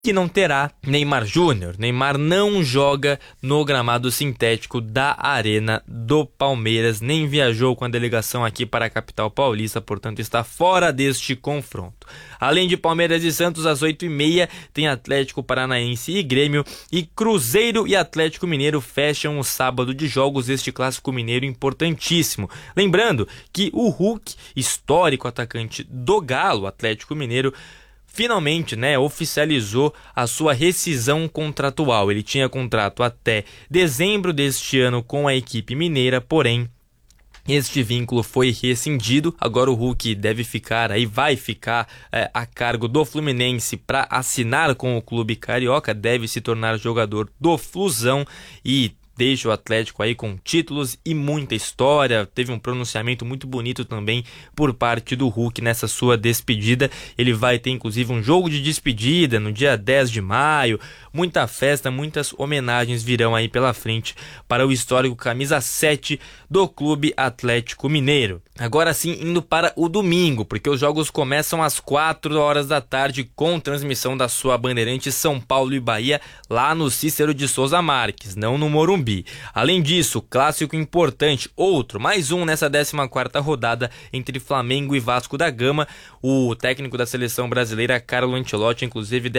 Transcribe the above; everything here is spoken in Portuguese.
que não terá Neymar Júnior. Neymar não joga no gramado sintético da Arena do Palmeiras, nem viajou com a delegação aqui para a capital paulista, portanto está fora deste confronto. Além de Palmeiras e Santos, às 8h30, tem Atlético Paranaense e Grêmio, e Cruzeiro e Atlético Mineiro fecham o sábado de jogos deste clássico mineiro importantíssimo. Lembrando que o Hulk, histórico atacante do Galo, Atlético Mineiro, finalmente, oficializou a sua rescisão contratual. Ele tinha contrato até dezembro deste ano com a equipe mineira, porém este vínculo foi rescindido. Agora o Hulk vai ficar a cargo do Fluminense para assinar com o clube carioca, deve se tornar jogador do Flusão e deixa o Atlético aí com títulos e muita história. Teve um pronunciamento muito bonito também por parte do Hulk nessa sua despedida. Ele vai ter inclusive um jogo de despedida no dia 10 de maio. Muita festa, muitas homenagens virão aí pela frente para o histórico camisa 7 do Clube Atlético Mineiro. Agora sim, indo para o domingo, porque os jogos começam às 4h da tarde com transmissão da sua Bandeirantes São Paulo e Bahia lá no Cícero de Souza Marques, não no Morumbi. Além disso, clássico importante, mais um nessa 14ª rodada entre Flamengo e Vasco da Gama. O técnico da seleção brasileira, Carlo Ancelotti, inclusive